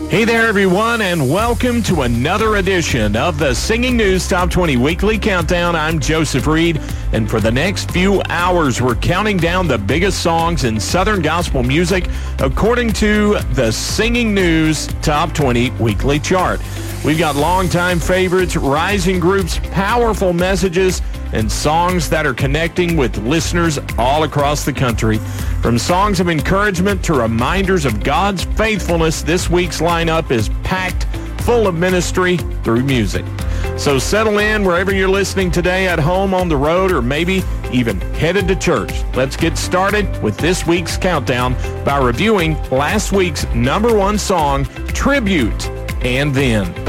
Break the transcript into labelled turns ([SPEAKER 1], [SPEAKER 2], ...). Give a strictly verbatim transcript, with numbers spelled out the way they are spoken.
[SPEAKER 1] Hey there, everyone, and welcome to another edition of the Singing News Top twenty Weekly Countdown. I'm Joseph Reed, and for the next few hours, we're counting down the biggest songs in Southern gospel music according to the Singing News Top twenty Weekly Chart. We've got longtime favorites, rising groups, powerful messages, and songs that are connecting with listeners all across the country. From songs of encouragement to reminders of God's faithfulness, this week's lineup is packed full of ministry through music. So settle in wherever you're listening today, at home, on the road, or maybe even headed to church. Let's get started with this week's countdown by reviewing last week's number one song, Tribute, and Then.